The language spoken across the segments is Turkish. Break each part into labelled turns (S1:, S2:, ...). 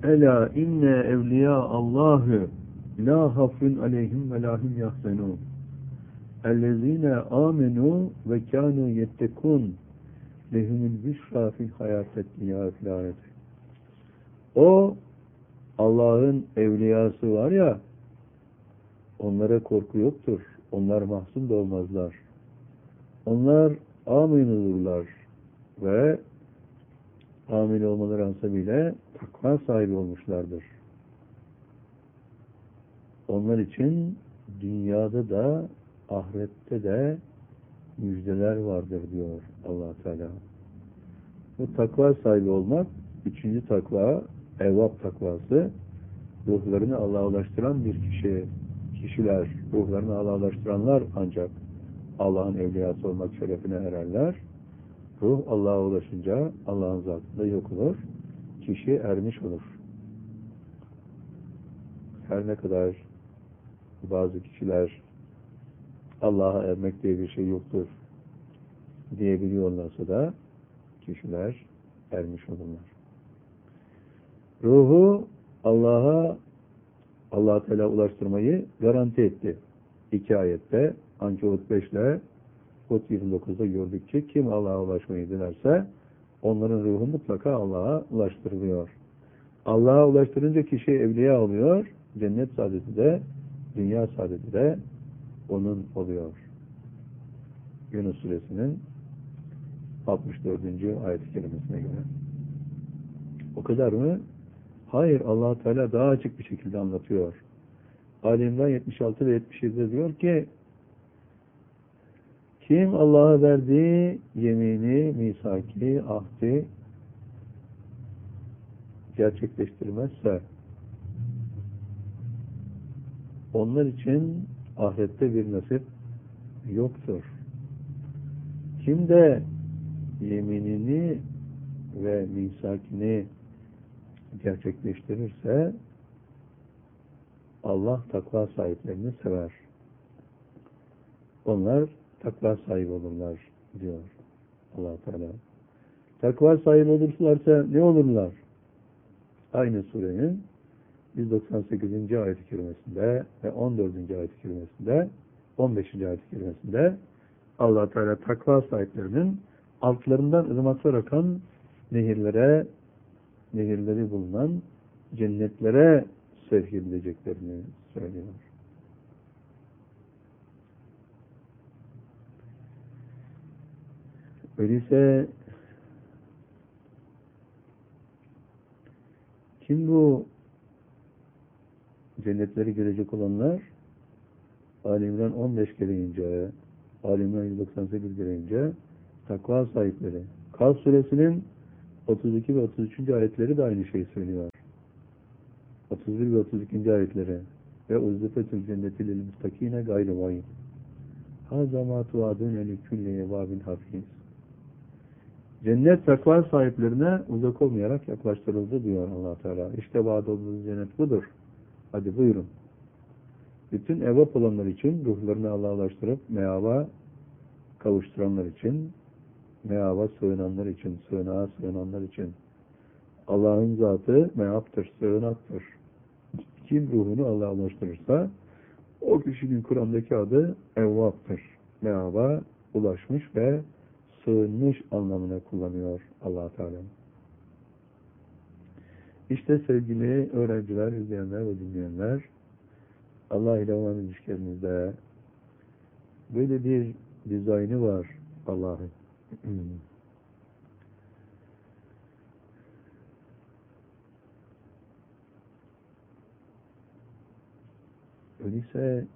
S1: Ela inne evliya Allahü la hafun aleyhim ve lahum yahzenun. Ellezine amenu ve kânû yettekûn lehumul büşrâ fil hayâtet dünyâ fil âhireti. O Allah'ın evliyası var ya, onlara korku yoktur. Onlar mahzun da olmazlar. Onlar amin olurlar ve amin olmaları hasebiyle takva sahibi olmuşlardır. Onlar için dünyada da ahirette de müjdeler vardır diyor Allah Teala. Bu takva sahibi olmak, üçüncü takva, evvab takvası, ruhlarını Allah'a ulaştıran bir kişiler, ruhlarını Allah'a ulaştıranlar ancak Allah'ın evliyası olmak şerefine ererler. Ruh Allah'a ulaşınca Allah'ın zatında yok olur. Kişi ermiş olur. Her ne kadar bazı kişiler Allah'a ermek diye bir şey yoktur diyebiliyorlarsa da kişiler ermiş olurlar. Ruhu Allah Teala ulaştırmayı garanti etti. İki ayette Ankebut 5 ile Hud 29'da gördük ki kim Allah'a ulaşmayı dilerse onların ruhu mutlaka Allah'a ulaştırılıyor. Allah'a ulaştırınca kişi evliya oluyor. Cennet saadeti de, dünya saadeti de onun oluyor. Yunus suresinin 64. ayet-i kerimesine göre. O kadar mı? Hayır, Allah Teala daha açık bir şekilde anlatıyor. Ali İmran 76 ve 77'de diyor ki kim Allah'a verdiği yemini, misaki, ahdi gerçekleştirmezse onlar için ahirette bir nasip yoktur. Kim de yeminini ve misakini gerçekleştirirse Allah takva sahiplerini sever. Onlar takva sahibi olurlar diyor Allah Teala. Takva sahibi olurlarsa ne olurlar? Aynı surenin 198. ayet-i kerimesinde ve 14. ayet-i kerimesinde 15. ayet-i kerimesinde Allah Teala takva sahiplerinin altlarından ırmaklar akan nehirleri bulunan cennetlere sevk edileceklerini söylüyor. Öyleyse kim bu cennetleri görecek olanlar? Ali İmran 15 gereğince, Ali İmran 198 gereğince takva sahipleri. Kaf suresinin 32 ve 33. ayetleri de aynı şeyi söylüyor. 31 ve 32. ayetleri ve uzzifetül cenneti lil mustakine gayrı vayın. Hâzâ mâ tuâdûne li külli evâbin hafiz. Cennet takva sahiplerine uzak olmayarak yaklaştırıldı diyor Allah Teala. İşte vaad olduğunuz cennet budur. Hadi buyurun. Bütün evap olanlar için, ruhlarını Allah'a ulaştırıp meava kavuşturanlar için, meava sığınanlar için, sığınağa sığınanlar için Allah'ın zatı meaptır, sığınaktır. Kim ruhunu Allah'a ulaştırırsa o kişinin Kur'an'daki adı evvaptır. Meava ulaşmış ve sığınmış anlamına kullanıyor Allah Teala. İşte sevgili öğrenciler, izleyenler ve dinleyenler, Allah ile olan ilişkilerimizde böyle bir dizaynı var Allah'ın. Öyleyse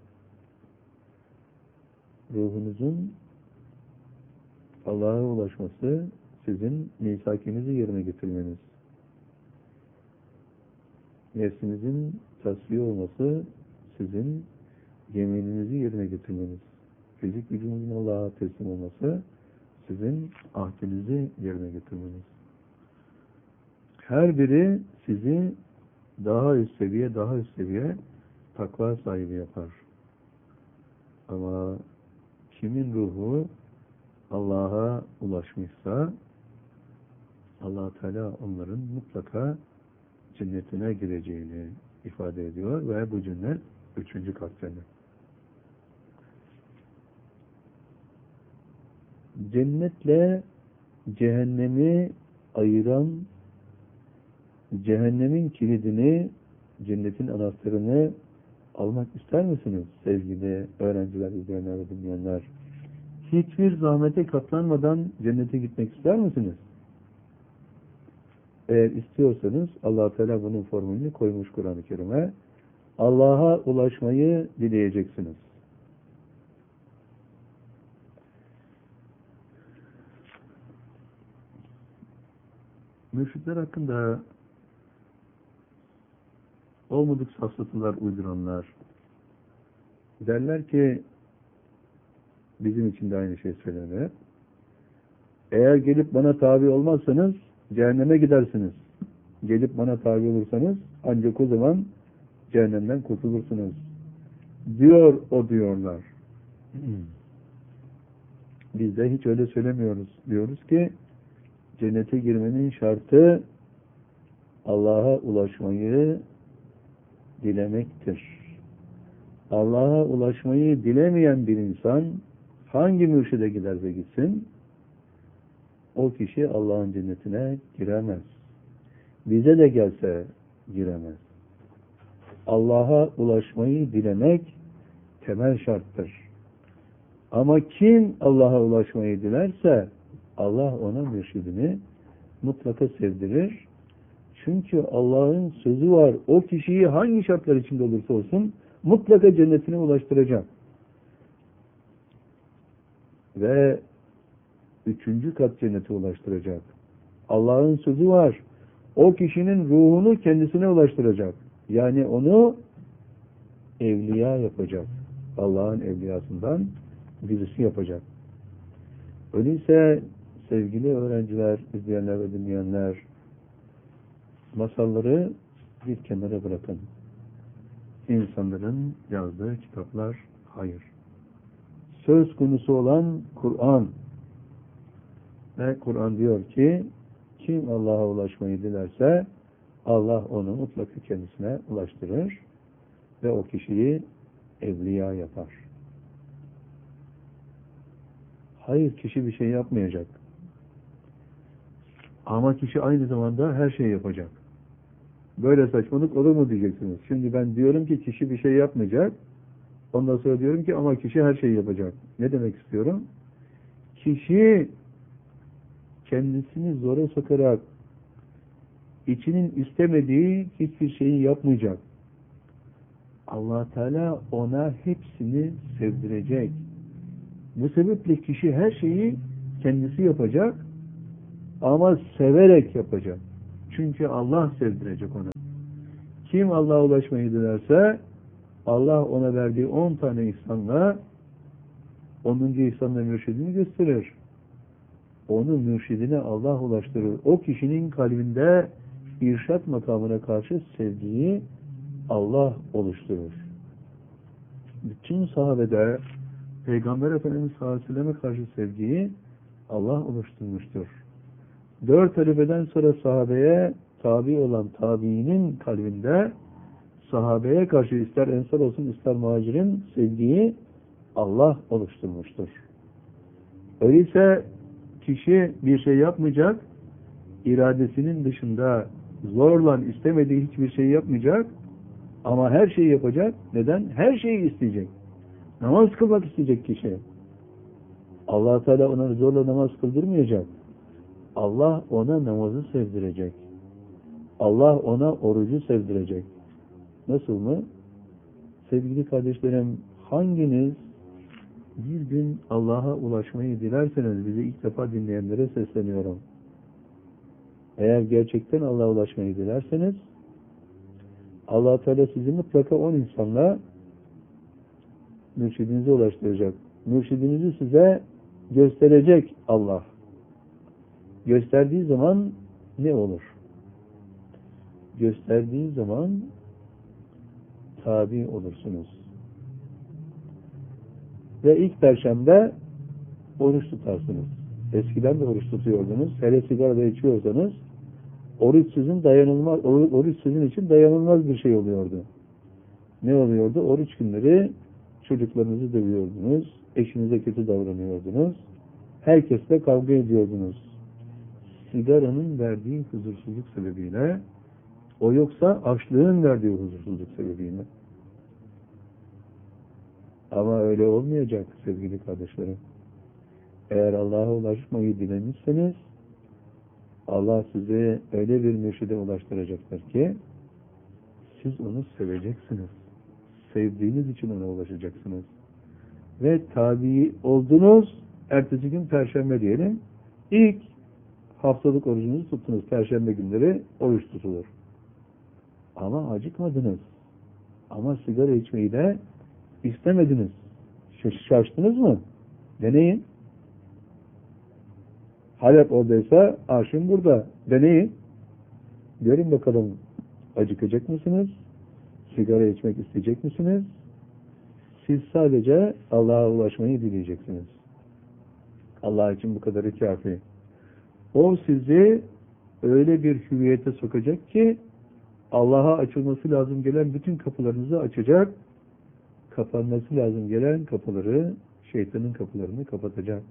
S1: ruhunuzun Allah'a ulaşması sizin misakinizi yerine getirmeniz. Nefsinizin tasfiye olması sizin yemininizi yerine getirmeniz. Fizik gücünüzün Allah'a teslim olması sizin ahdinizi yerine getirmeniz. Her biri sizi daha üst seviye takva sahibi yapar. Ama kimin ruhu Allah'a ulaşmışsa Allah Teala onların mutlaka cennetine gireceğini ifade ediyor ve bu cennet 3. kat cennet. Cennetle cehennemi ayıran, cehennemin kilidini, cennetin anahtarını almak ister misiniz sevgili öğrenciler, izleyenler ve dinleyenler? Hiçbir zahmete katlanmadan cennete gitmek ister misiniz? Eğer istiyorsanız Allah-u Teala bunun formülünü koymuş Kur'an-ı Kerim'e. Allah'a ulaşmayı dileyeceksiniz. Mürşitler hakkında olmadık safsatalar uyduranlar derler ki, bizim için de aynı şey söylenir. Eğer gelip bana tabi olmazsanız cehenneme gidersiniz. Gelip bana tabi olursanız ancak o zaman cehennemden kurtulursunuz. Diyor o diyorlar. Biz de hiç öyle söylemiyoruz. Diyoruz ki cennete girmenin şartı Allah'a ulaşmayı dilemektir. Allah'a ulaşmayı dilemeyen bir insan hangi mürşide giderse gitsin o kişi Allah'ın cennetine giremez. Bize de gelse giremez. Allah'a ulaşmayı dilemek temel şarttır. Ama kim Allah'a ulaşmayı dilerse Allah ona mürşidini mutlaka sevdirir. Çünkü Allah'ın sözü var. O kişiyi hangi şartlar içinde olursa olsun mutlaka cennetine ulaştıracak. Ve 3. kat cennete ulaştıracak. Allah'ın sözü var. O kişinin ruhunu kendisine ulaştıracak. Yani onu evliya yapacak. Allah'ın evliyasından birisi yapacak. Öyleyse sevgili öğrenciler, izleyenler ve dinleyenler, masalları bir kenara bırakın. İnsanların yazdığı kitaplar hayır. Söz konusu olan Kur'an. Ve Kur'an diyor ki, kim Allah'a ulaşmayı dilerse Allah onu mutlaka kendisine ulaştırır ve o kişiyi evliya yapar. Hayır, kişi bir şey yapmayacak. Ama kişi aynı zamanda her şeyi yapacak. Böyle saçmalık olur mu diyeceksiniz. Şimdi ben diyorum ki kişi bir şey yapmayacak. Ondan sonra diyorum ki ama kişi her şeyi yapacak. Ne demek istiyorum? Kişi kendisini zora sokarak içinin istemediği hiçbir şeyi yapmayacak. Allah Teala ona hepsini sevdirecek. Bu sebeple kişi her şeyi kendisi yapacak ama severek yapacak. Çünkü Allah sevdirecek ona. Kim Allah'a ulaşmayı dilerse Allah ona verdiği 10 tane ihsanla 10. ihsanla mürşidini gösterir. Onu mürşidine Allah ulaştırır. O kişinin kalbinde irşat makamına karşı sevgiyi Allah oluşturur. Bütün sahabede Peygamber Efendimiz sallallahu aleyhi ve selleme karşı sevgiyi Allah oluşturmuştur. 4 halifeden sonra sahabeye tabi olan tabiinin kalbinde sahabeye karşı ister ensar olsun ister muhacirin sevgiyi Allah oluşturmuştur. Öyleyse kişi bir şey yapmayacak, iradesinin dışında zorla istemediği hiçbir şey yapmayacak ama her şeyi yapacak. Neden? Her şeyi isteyecek. Namaz kılmak isteyecek kişi. Allah Teala ona zorla namaz kıldırmayacak. Allah ona namazı sevdirecek. Allah ona orucu sevdirecek. Nasıl mı? Sevgili kardeşlerim, hanginiz bir gün Allah'a ulaşmayı dilerseniz, bizi ilk defa dinleyenlere sesleniyorum. Eğer gerçekten Allah'a ulaşmayı dilerseniz, Allah Teala sizi mutlaka 10 insanla mürşidinize ulaştıracak. Mürşidinizi size gösterecek Allah. Gösterdiği zaman ne olur? Gösterdiği zaman tabi olursunuz. Ve ilk perşembe oruç tutarsınız. Eskiden de oruç tutuyordunuz. Hele sigara da içiyorsanız Oruç sizin için dayanılmaz bir şey oluyordu. Ne oluyordu? Oruç günleri çocuklarınızı dövüyordunuz, eşinize kötü davranıyordunuz, herkesle kavga ediyordunuz. Sigaranın verdiği huzursuzluk sebebiyle, o yoksa açlığın verdiği huzursuzluk sebebiyle. Ama öyle olmayacak sevgili kardeşlerim. Eğer Allah'a ulaşmayı dilemişseniz, Allah sizi öyle bir mürşide ulaştıracaktır ki, siz onu seveceksiniz. Sevdiğiniz için ona ulaşacaksınız. Ve tabi oldunuz, ertesi gün Perşembe diyelim, ilk haftalık orucunuzu tuttunuz. Perşembe günleri oruç tutulur. Ama acıkmadınız. Ama sigara içmeyi de istemediniz. Şaştınız mı? Deneyin. Halep oradaysa arşın burada. Deneyin. Görün bakalım, acıkacak mısınız? Sigara içmek isteyecek misiniz? Siz sadece Allah'a ulaşmayı dileyeceksiniz. Allah için bu kadarı kafi. O sizi öyle bir hüviyete sokacak ki Allah'a açılması lazım gelen bütün kapılarınızı açacak, kapanması lazım gelen kapıları, şeytanın kapılarını kapatacak.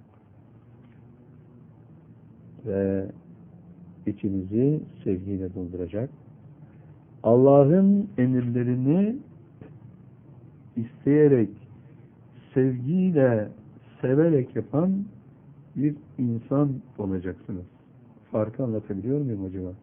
S1: Ve içinizi sevgiyle dolduracak. Allah'ın emirlerini isteyerek, sevgiyle, severek yapan bir insan olacaksınız. Farkı anlatabiliyor muyum acaba?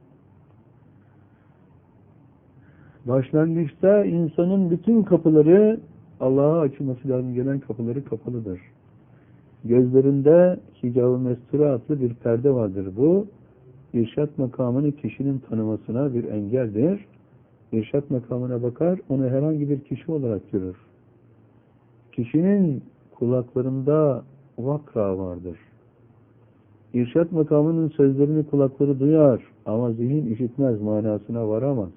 S1: Başlangıçta insanın bütün kapıları, Allah'a açılması lazım gelen kapıları kapalıdır. Gözlerinde hicab-ı mesture adlı bir perde vardır. Bu, irşat makamını kişinin tanımasına bir engeldir. İrşat makamına bakar, onu herhangi bir kişi olarak görür. Kişinin kulaklarında vakra vardır. İrşat makamının sözlerini kulakları duyar ama zihin işitmez, manasına varamaz.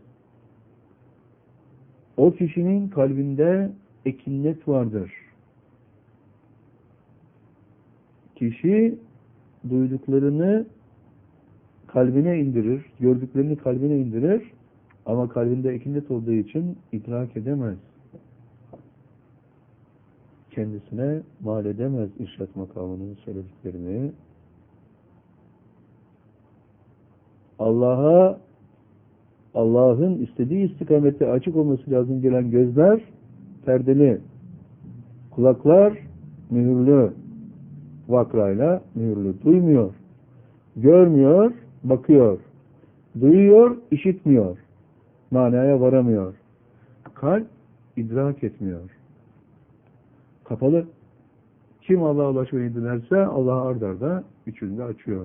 S1: O kişinin kalbinde ekinnet vardır. Kişi duyduklarını kalbine indirir, gördüklerini kalbine indirir ama kalbinde ekinnet olduğu için idrak edemez. Kendisine mal edemez irşat makamının söylediklerini. Allah'ın istediği istikamette açık olması lazım gelen gözler perdeli, kulaklar mühürlü, vakrayla mühürlü. Duymuyor, görmüyor, bakıyor, duyuyor, işitmiyor, manaya varamıyor. Kalp idrak etmiyor. Kapalı. Kim Allah'a ulaşmayı dilerse Allah'a ard arda üçünü de açıyor.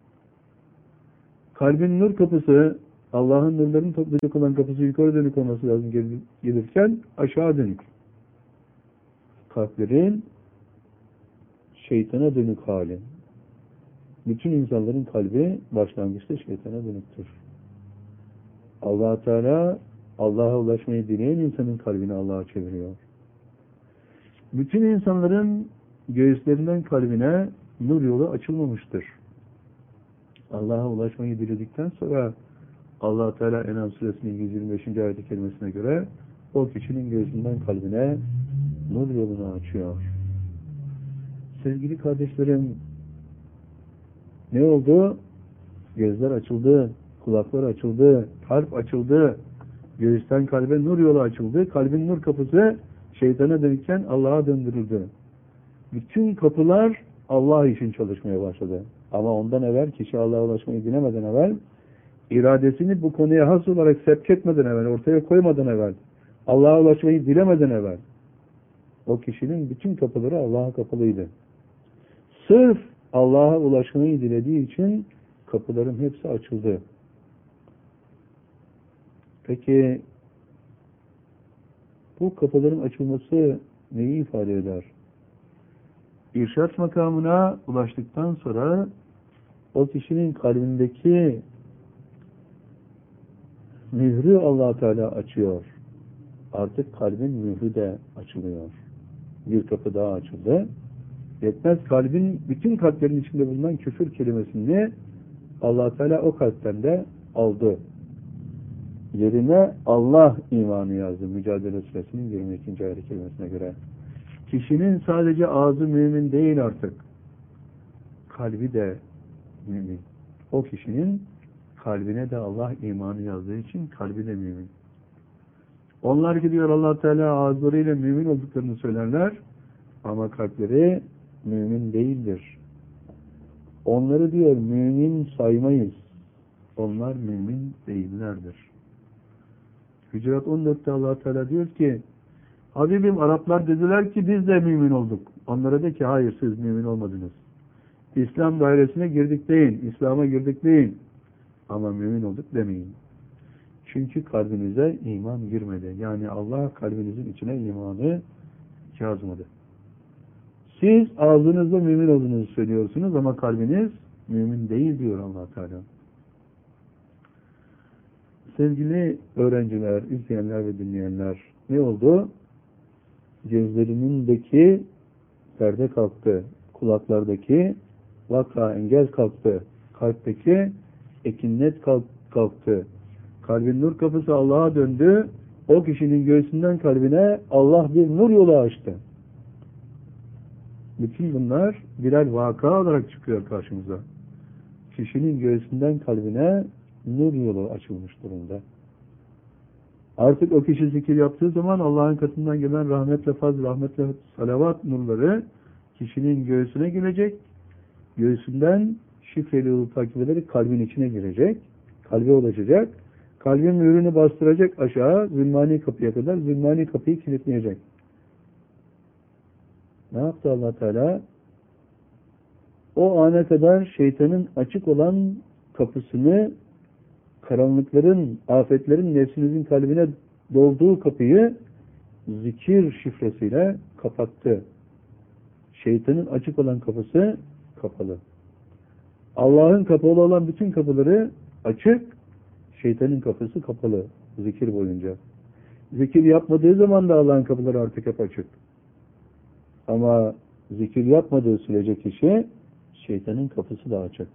S1: Kalbin nur kapısı, Allah'ın nurlarını toplayacak olan kapısı yukarı dönük olması lazım gelirken aşağı dönük. Kalplerin şeytana dönük hali. Bütün insanların kalbi başlangıçta şeytana dönüktür. Allah Teala Allah'a ulaşmayı dileyen insanın kalbini Allah'a çeviriyor. Bütün insanların göğüslerinden kalbine nur yolu açılmamıştır. Allah'a ulaşmayı diledikten sonra Allah Teala En'am suresinin 125. ayet-i kerimesine göre o kişinin göğsünden kalbine nur yolunu açıyor. Sevgili kardeşlerim, ne oldu? Gözler açıldı, kulaklar açıldı, kalp açıldı, göğüsten kalbe nur yolu açıldı, kalbin nur kapısı şeytana dönükken Allah'a döndürüldü. Bütün kapılar Allah için çalışmaya başladı. Ama ondan evvel kişi Allah'a ulaşmayı dilemeden evvel, iradesini bu konuya has olarak sevk etmeden evvel, ortaya koymadan evvel, Allah'a ulaşmayı dilemeden evvel, o kişinin bütün kapıları Allah'a kapalıydı. Sırf Allah'a ulaşmayı dilediği için kapıların hepsi açıldı. Peki bu kapıların açılması neyi ifade eder? İrşat makamına ulaştıktan sonra o kişinin kalbindeki mührü Allah Teala açıyor. Artık kalbin mührü de açılıyor. Bir kapı daha açıldı. Yetmez, kalbin bütün kalplerin içinde bulunan küfür kelimesini Allah Teala o kalpten de aldı. Yerine Allah imanı yazdı. Mücadele Suresinin 22. ayet-i kerimesine göre. Kişinin sadece ağzı mümin değil artık. Kalbi de mümin. O kişinin kalbine de Allah imanı yazdığı için kalbi de mümin. Onlar ki diyor Allah Teala ağızlarıyla mümin olduklarını söylerler ama kalpleri mümin değildir. Onları diyor mümin saymayız. Onlar mümin değillerdir. Hücurat 14'te Allah Teala diyor ki Habibim Araplar dediler ki biz de mümin olduk. Onlara de ki hayır siz mümin olmadınız. İslam dairesine girdik deyin. İslam'a girdik deyin. Ama mümin olduk demeyin. Çünkü kalbinize iman girmedi. Yani Allah kalbinizin içine imanı yazmadı. Siz ağzınızda mümin olduğunuzu söylüyorsunuz ama kalbiniz mümin değil diyor Allah Teala. Sevgili öğrenciler, izleyenler ve dinleyenler, ne oldu? Gözlerindeki perde kalktı, kulaklardaki vaka engel kalktı, kalpteki ekinnet kalktı. Kalbin nur kapısı Allah'a döndü. O kişinin göğsünden kalbine Allah bir nur yolu açtı. Bütün bunlar birer vaka olarak çıkıyor karşımıza. Kişinin göğsünden kalbine nur yolu açılmış durumda. Artık o kişi zikir yaptığı zaman Allah'ın katından gelen rahmetle fazl, rahmetle salavat nurları kişinin göğsüne girecek. Göğsünden şifreli yolu takip ederek kalbin içine girecek. Kalbe ulaşacak. Kalbin mühürünü bastıracak aşağı zülmani kapıya kadar. Zülmani kapıyı kilitleyecek. Ne yaptı Allah Teala? O ana kadar şeytanın açık olan kapısını, karanlıkların, afetlerin nefsinizin kalbine dolduğu kapıyı zikir şifresiyle kapattı. Şeytanın açık olan kapısı kapalı. Allah'ın kapalı olan bütün kapıları açık, şeytanın kapısı kapalı zikir boyunca. Zikir yapmadığı zaman da Allah'ın kapıları artık hep açık. Ama zikir yapmadığı sürece kişi şeytanın kapısı da açık.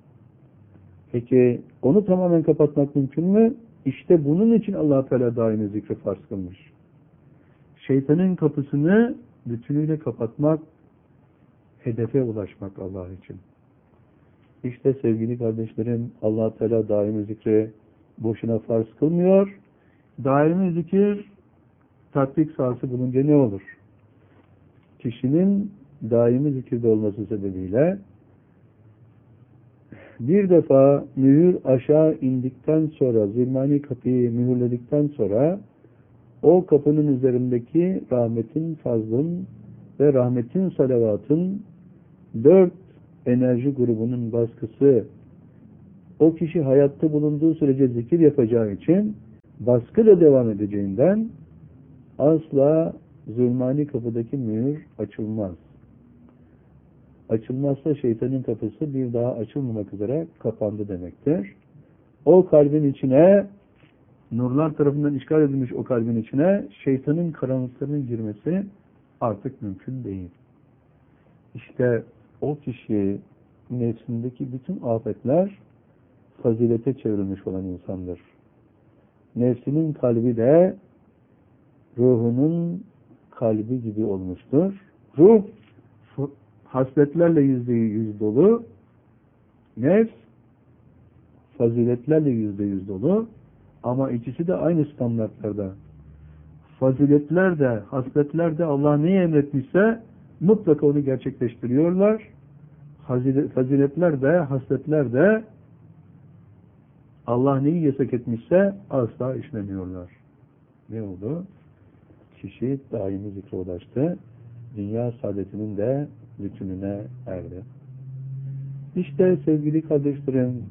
S1: Peki onu tamamen kapatmak mümkün mü? İşte bunun için Allah Teala daimi zikri farz kılmış. Şeytanın kapısını bütünüyle kapatmak, hedefe ulaşmak Allah için. İşte sevgili kardeşlerim, Allah Teala daimi zikri boşuna farz kılmıyor. Daimi zikir tatbik sahası bulunca ne olur? Kişinin daimi zikirde olması sebebiyle bir defa mühür aşağı indikten sonra, zilmani kapıyı mühürledikten sonra o kapının üzerindeki rahmetin, fazlın ve rahmetin, salavatın 4 enerji grubunun baskısı o kişi hayatta bulunduğu sürece zikir yapacağı için baskıyla devam edeceğinden asla zulmani kapıdaki mühür açılmaz. Açılmazsa şeytanın kapısı bir daha açılmamak üzere kapandı demektir. O kalbin içine, nurlar tarafından işgal edilmiş o kalbin içine şeytanın karanlıklarının girmesi artık mümkün değil. İşte o kişi nefsindeki bütün afetler fazilete çevrilmiş olan insandır. Nefsinin kalbi de ruhunun kalbi gibi olmuştur. Ruh hasletlerle %100 dolu, nefs faziletlerle %100 dolu ama ikisi de aynı standartlarda. Faziletler de, hasletler de Allah neyi emretmişse mutlaka onu gerçekleştiriyorlar. Faziletler de, hasletler de Allah neyi yasak etmişse asla işlemiyorlar. Ne oldu? Kişi daimi zikre ulaştı. Dünya saadetinin de bütününe erdi. İşte sevgili kardeşlerim,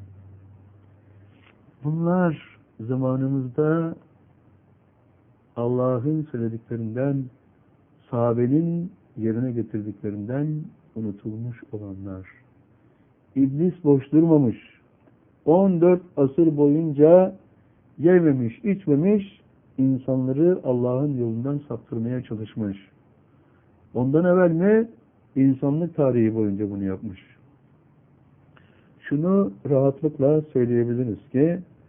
S1: bunlar zamanımızda Allah'ın söylediklerinden, sahabenin yerine getirdiklerinden unutulmuş olanlar. İblis boş durmamış. 14 asır boyunca yememiş, içmemiş, insanları Allah'ın yolundan saptırmaya çalışmış. Ondan evvel mi? İnsanlık tarihi boyunca bunu yapmış. Şunu rahatlıkla söyleyebiliriz ki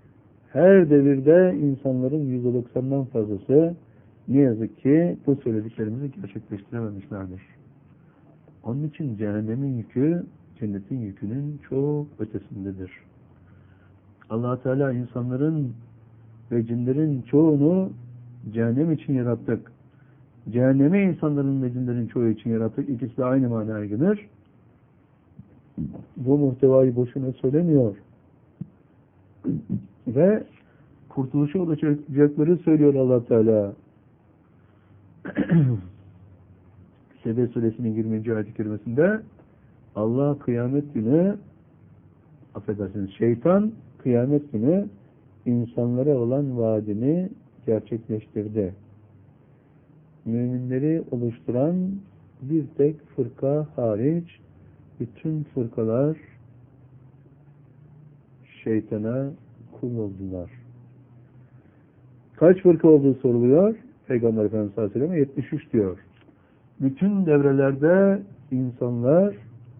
S1: Her devirde insanların %90'dan fazlası ne yazık ki bu söylediklerimizi gerçekleştirememişlerdir. Onun için cehennemin yükü cennetin yükünün çok ötesindedir. Allah Teala insanların ve cinlerin çoğunu cehennem için yarattık. Cehennemi insanların ve cinlerin çoğu için yarattık. İkisi de aynı manaya gelir. Bu muhtevayı boşuna söylemiyor. Ve kurtuluşa ulaşacakları söylüyor Allah Teala. Sebe suresinin 20. ayet-i kerimesinde Allah kıyamet günü, affedersiniz, şeytan kıyamet günü insanlara olan vaadini gerçekleştirdi. Müminleri oluşturan bir tek fırka hariç bütün fırkalar şeytana kul oldular. Kaç fırka olduğu soruluyor? Peygamber Efendimiz sallallahu aleyhi ve sellem 73 diyor. Bütün devrelerde insanlar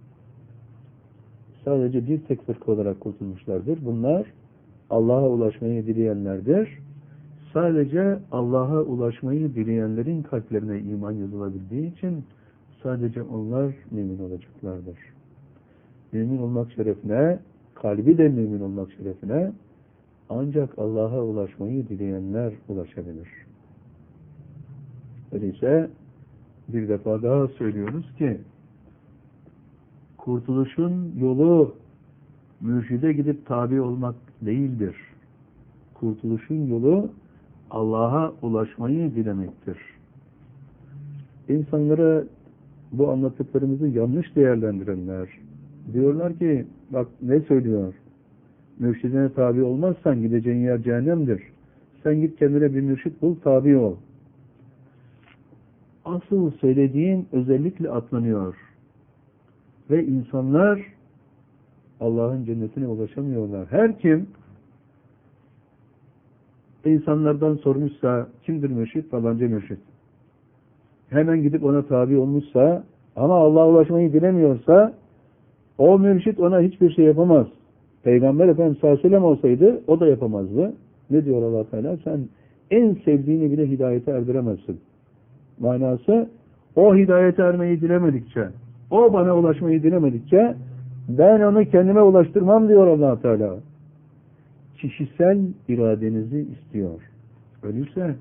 S1: sadece bir tek fırka olarak kurtulmuşlardır. Bunlar Allah'a ulaşmayı dileyenlerdir. Sadece Allah'a ulaşmayı dileyenlerin kalplerine iman yazılabildiği için sadece onlar mümin olacaklardır. Mümin olmak şerefine, kalbi de mümin olmak şerefine ancak Allah'a ulaşmayı dileyenler ulaşabilir. Öyleyse bir defa daha söylüyoruz ki kurtuluşun yolu mürşide gidip tabi olmak değildir. Kurtuluşun yolu Allah'a ulaşmayı dilemektir. İnsanlara bu anlattıklarımızı yanlış değerlendirenler diyorlar ki, bak ne söylüyor? Mürşidine tabi olmazsan gideceğin yer cehennemdir. Sen git kendine bir mürşit bul, tabi ol. Asıl söylediğin özellikle atlanıyor. Ve insanlar Allah'ın cennetine ulaşamıyorlar. Her kim insanlardan sormuşsa kimdir mürşit? Falanca mürşit. Hemen gidip ona tabi olmuşsa ama Allah'a ulaşmayı bilemiyorsa o mürşit ona hiçbir şey yapamaz. Peygamber Efendimiz sallallahu aleyhi ve sellem olsaydı o da yapamazdı. Ne diyor Allah Teala? Sen en sevdiğini bile hidayete erdiremezsin. Manası o hidayete ermeyi dilemedikçe, o bana ulaşmayı dilemedikçe ben onu kendime ulaştırmam diyor Allah Teala. Kişisel iradenizi istiyor. Öyleyse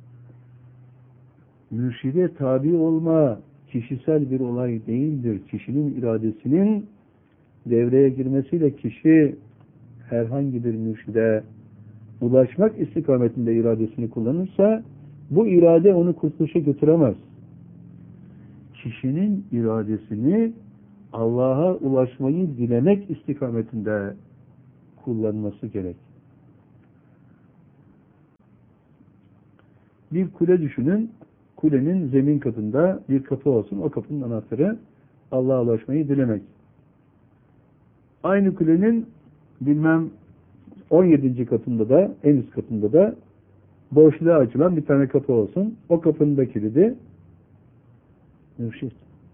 S1: mürşide tabi olma kişisel bir olay değildir. Kişinin iradesinin devreye girmesiyle kişi herhangi bir mürşide ulaşmak istikametinde iradesini kullanırsa bu irade onu kurtuluşa götüremez. Kişinin iradesini Allah'a ulaşmayı dilemek istikametinde kullanması gerek. Bir kule düşünün. Kulenin zemin katında bir kapı olsun. O kapının anahtarı Allah'a ulaşmayı dilemek. Aynı kulenin bilmem 17. katında da en üst katında da boşluğa açılan bir tane kapı olsun. O kapının da kilidi mürşit.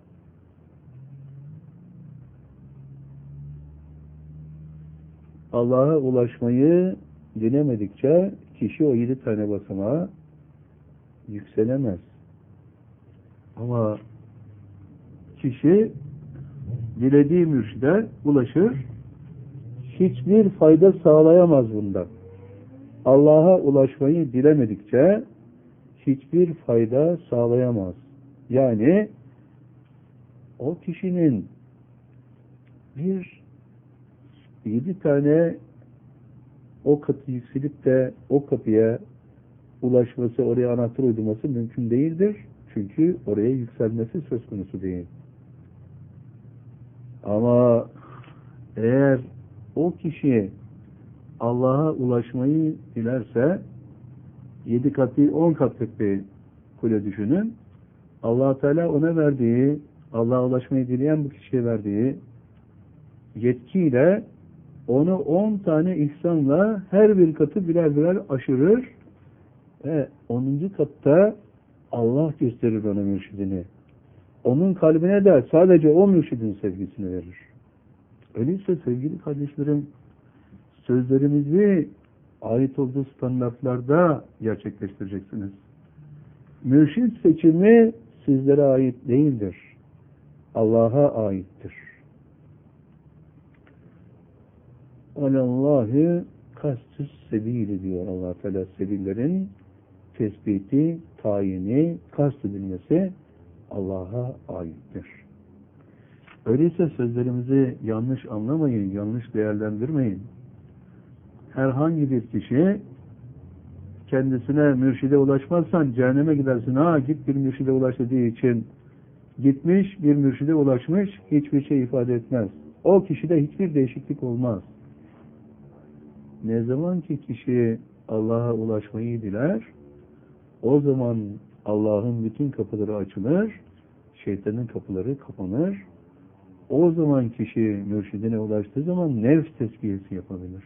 S1: Allah'a ulaşmayı dilemedikçe kişi o 7 tane basamağa yükselemez. Ama kişi dilediği mürşide ulaşır, hiçbir fayda sağlayamaz bundan. Allah'a ulaşmayı dilemedikçe hiçbir fayda sağlayamaz. Yani o kişinin bir 7 tane o katı yükselip de o kapıya ulaşması, oraya anahtar uydurması mümkün değildir. Çünkü oraya yükselmesi söz konusu değil. Ama eğer o kişi Allah'a ulaşmayı dilerse 7 kat değil 10 katlık bir kule düşünün. Allah Teala ona verdiği, Allah'a ulaşmayı dileyen bu kişiye verdiği yetkiyle onu 10 tane ihsanla her bir katı birer birer aşırır ve 10. katta Allah gösterir ona mürşidini. Onun kalbine de sadece o mürşidin sevgisini verir. Öyleyse sevgili kardeşlerim, sözlerimizi ait olduğu standartlarda gerçekleştireceksiniz. Mürşid seçimi sizlere ait değildir. Allah'a aittir. Alallâhi kastüs sebili diyor Allah Teala. Sebillerin tespiti, tayini, kast edilmesi Allah'a aittir. Öyleyse sözlerimizi yanlış anlamayın, yanlış değerlendirmeyin. Herhangi bir kişi kendisine mürşide ulaşmazsan cehenneme gidersin. Ha git bir mürşide ulaş dediği için gitmiş, bir mürşide ulaşmış, hiçbir şey ifade etmez. O kişide hiçbir değişiklik olmaz. Ne zaman ki kişi Allah'a ulaşmayı diler, o zaman Allah'ın bütün kapıları açılır, şeytanın kapıları kapanır. O zaman kişi mürşidine ulaştığı zaman nefs tezkiyesi yapabilir.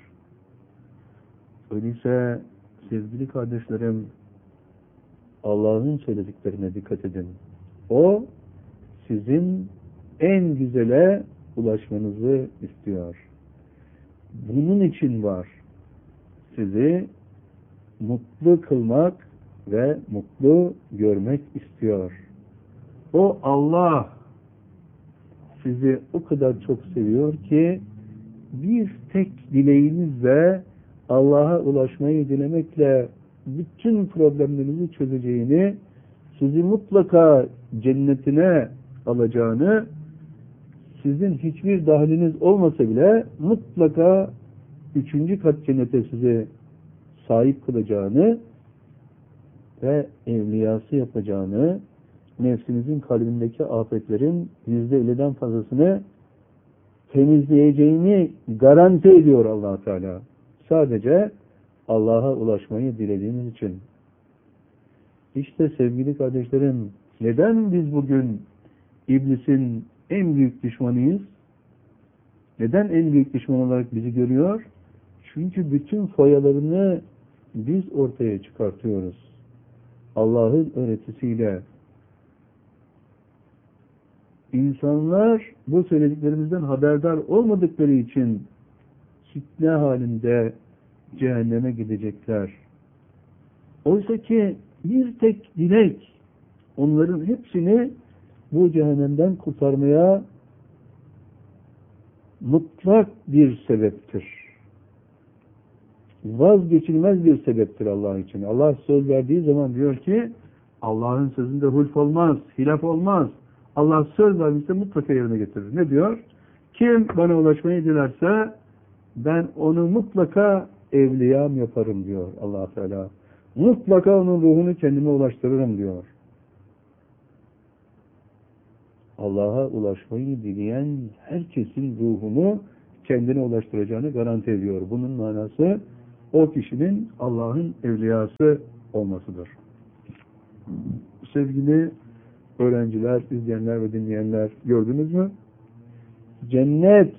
S1: Öyleyse sevgili kardeşlerim, Allah'ın söylediklerine dikkat edin. O sizin en güzele ulaşmanızı istiyor. Bunun için var. Sizi mutlu kılmak ve mutlu görmek istiyor. O Allah sizi o kadar çok seviyor ki bir tek dileğinizle Allah'a ulaşmayı dilemekle bütün problemlerinizi çözeceğini, sizi mutlaka cennetine alacağını, sizin hiçbir dahliniz olmasa bile mutlaka 3. kat cennete sizi sahip kılacağını ve evliyası yapacağını, nefsinizin kalbindeki afetlerin %50'den fazlasını temizleyeceğini garanti ediyor Allah Teala. Sadece Allah'a ulaşmayı dilediğiniz için. İşte sevgili kardeşlerim, neden biz bugün iblisin en büyük düşmanıyız? Neden en büyük düşman olarak bizi görüyor? Çünkü bütün foyalarını biz ortaya çıkartıyoruz. Allah'ın öğretisiyle. İnsanlar bu söylediklerimizden haberdar olmadıkları için fitne halinde cehenneme gidecekler. Oysa ki bir tek dilek onların hepsini bu cehennemden kurtarmaya mutlak bir sebeptir. Vazgeçilmez bir sebeptir Allah için. Allah söz verdiği zaman diyor ki Allah'ın sözünde hulf olmaz, hilaf olmaz. Allah söz vermişse mutlaka yerine getirir. Ne diyor? Kim bana ulaşmayı dilerse ben onu mutlaka evliyam yaparım diyor Allah Teala. Mutlaka onun ruhunu kendime ulaştırırım diyor. Allah'a ulaşmayı dileyen herkesin ruhunu kendine ulaştıracağını garanti ediyor. Bunun manası o kişinin Allah'ın evliyası olmasıdır. Sevgili öğrenciler, izleyenler ve dinleyenler, gördünüz mü? Cennet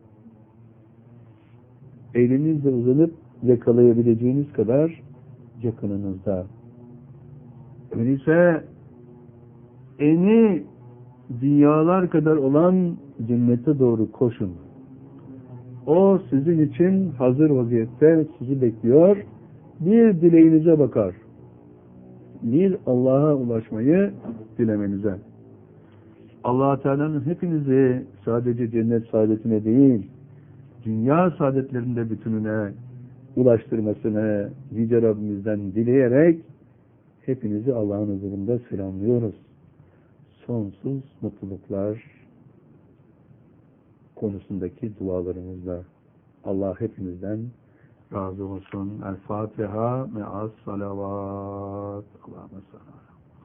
S1: elinizle uzanıp yakalayabileceğiniz kadar yakınınızda. Öyleyse eni dünyalar kadar olan cennete doğru koşun. O sizin için hazır vaziyette sizi bekliyor. Bir dileğinize bakar. Bir Allah'a ulaşmayı dilemenize. Allah Teala'nın hepinizi sadece cennet saadetine değil, dünya saadetlerinde bütününe ulaştırmasını Yüce Rabbimizden dileyerek hepinizi Allah'ın huzurunda selamlıyoruz. Sonsuz mutluluklar konusundaki dualarımızla. Allah hepinizden razı olsun. El Fatiha me'as salavat. Allahümme sallallahu.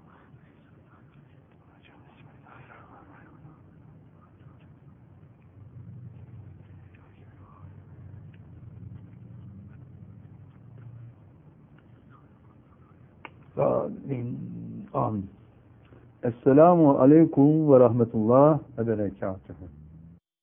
S1: Amin. Amin. Esselamu aleyküm ve rahmetullah ve berekatuhu.